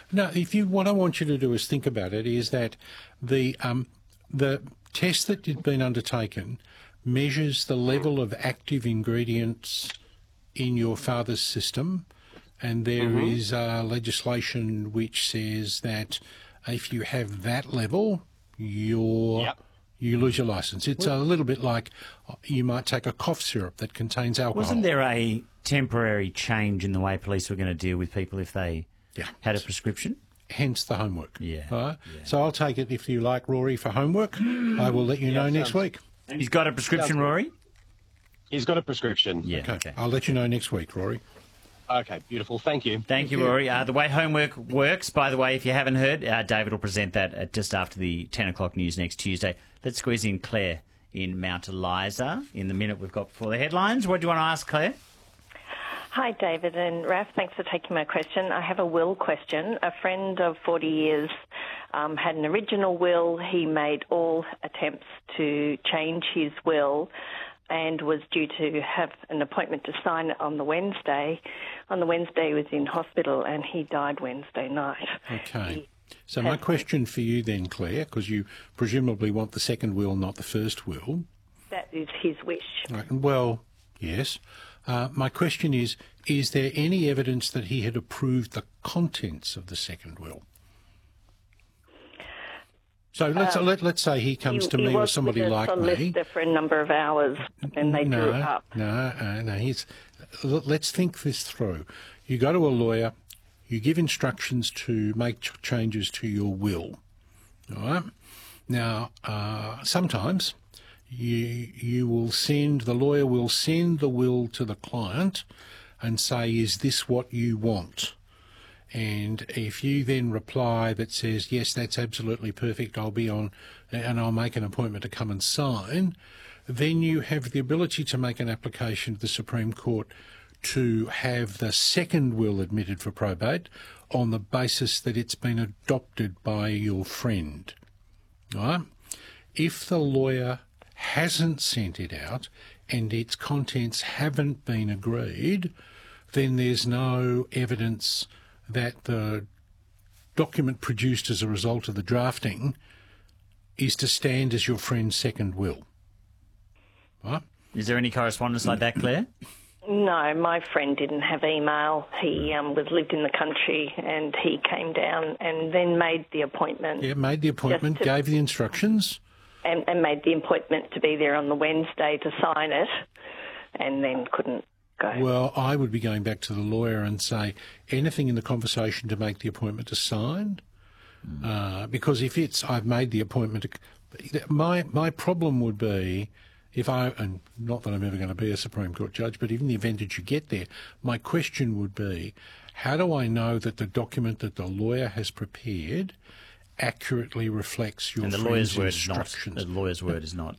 No, what I want you to do is think about it, is that the test that had been undertaken measures the level of active ingredients in your father's system, and there is legislation which says that if you have that level, you lose your licence. It's a little bit like you might take a cough syrup that contains alcohol. Wasn't there a temporary change in the way police were going to deal with people if they had a prescription? Hence the homework. Yeah. So I'll take it, if you like, Rory, for homework. I will let you know next week. He's got a prescription, Rory? He's got a prescription. Yeah. Okay. I'll let you know next week, Rory. Okay, beautiful. Thank you. Thank you, Rory. The way homework works, by the way, if you haven't heard, David will present that just after the 10 o'clock news next Tuesday. Let's squeeze in Claire in Mount Eliza in the minute we've got before the headlines. What do you want to ask, Claire? Hi, David and Raf. Thanks for taking my question. I have a will question. A friend of 40 years had an original will. He made all attempts to change his will and was due to have an appointment to sign it on the Wednesday. On the Wednesday, he was in hospital and he died Wednesday night. Okay. So my question for you then, Claire, because you presumably want the second will, not the first will. That is his wish. Right. Well, yes. My question is there any evidence that he had approved the contents of the second will? So let's say he comes to me or somebody like me. He was with a solicitor for a number of hours and they drew up. No. Let's think this through. You go to a lawyer, you give instructions to make changes to your will. All right? Now, sometimes the lawyer will send the will to the client and say, is this what you want? And if you then reply that says, yes, that's absolutely perfect, I'll be on and I'll make an appointment to come and sign, then you have the ability to make an application to the Supreme Court to have the second will admitted for probate on the basis that it's been adopted by your friend. All right? If the lawyer hasn't sent it out and its contents haven't been agreed, then there's no evidence that the document produced as a result of the drafting is to stand as your friend's second will. Right? Is there any correspondence like that, Claire? No, my friend didn't have email. He lived in the country and he came down and then made the appointment. Yeah, made the appointment, gave the instructions. And made the appointment to be there on the Wednesday to sign it and then couldn't go. Well, I would be going back to the lawyer and say anything in the conversation to make the appointment to sign, because if I've made the appointment, my problem would be and not that I'm ever going to be a Supreme Court judge, but in the event that you get there, my question would be, how do I know that the document that the lawyer has prepared accurately reflects your friend's instructions? The lawyer's word is not...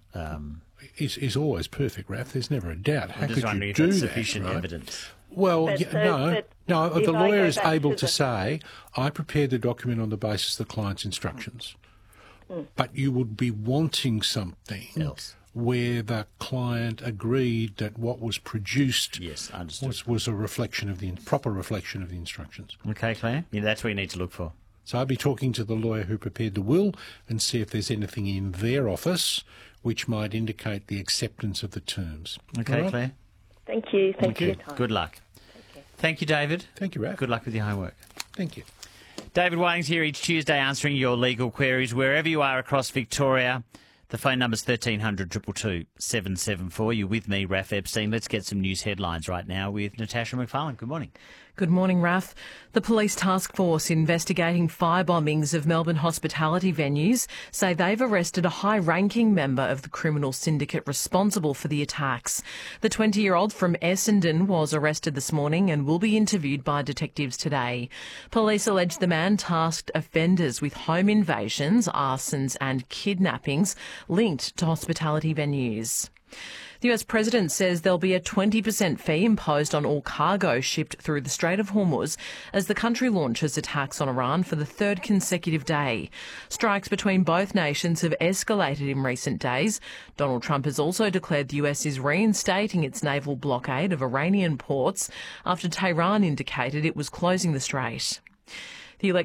Is always perfect, Raf. There's never a doubt. How could you do that? Sufficient evidence. Well, the lawyer is able to say, I prepared the document on the basis of the client's instructions. But you would be wanting something else where the client agreed that what was produced was a reflection of the proper reflection of the instructions. Okay, Claire. Yeah, that's what you need to look for. So I'd be talking to the lawyer who prepared the will and see if there's anything in their office which might indicate the acceptance of the terms. Okay, right? Claire. Thank you. Thank you for your time. Good luck. Thank you, David. Thank you, Raf. Good luck with your homework. Thank you. David Whiting's here each Tuesday answering your legal queries wherever you are across Victoria. The phone number's 1300 222 774. You're with me, Raf Epstein. Let's get some news headlines right now with Natasha McFarlane. Good morning. Good morning, Raf. The police task force investigating fire bombings of Melbourne hospitality venues say they've arrested a high-ranking member of the criminal syndicate responsible for the attacks. The 20-year-old from Essendon was arrested this morning and will be interviewed by detectives today. Police allege the man tasked offenders with home invasions, arsons and kidnappings linked to hospitality venues. The US President says there'll be a 20% fee imposed on all cargo shipped through the Strait of Hormuz as the country launches attacks on Iran for the third consecutive day. Strikes between both nations have escalated in recent days. Donald Trump has also declared the US is reinstating its naval blockade of Iranian ports after Tehran indicated it was closing the strait. The